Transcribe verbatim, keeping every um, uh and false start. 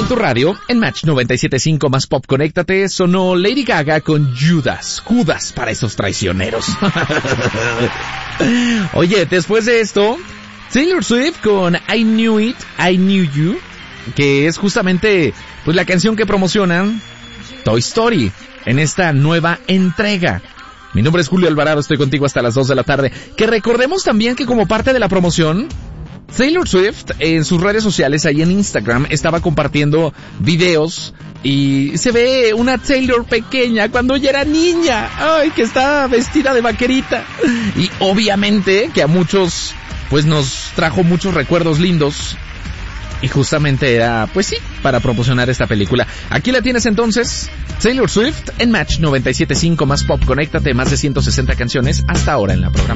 tu radio, en Match noventa y siete punto cinco más Pop Conéctate, sonó Lady Gaga con Judas, Judas para esos traicioneros. Oye, después de esto, Taylor Swift con I Knew It, I Knew You, que es justamente pues la canción que promocionan Toy Story en esta nueva entrega. Mi nombre es Julio Alvarado, estoy contigo hasta las dos de la tarde. Que recordemos también que como parte de la promoción, Taylor Swift en sus redes sociales, ahí en Instagram, estaba compartiendo videos y se ve una Taylor pequeña cuando ella era niña, ay, que está vestida de vaquerita. Y obviamente que a muchos pues nos trajo muchos recuerdos lindos. Y justamente era, pues sí, para promocionar esta película. Aquí la tienes entonces, Taylor Swift en Match noventa y siete punto cinco más Pop Conéctate, más de ciento sesenta canciones hasta ahora en la programación.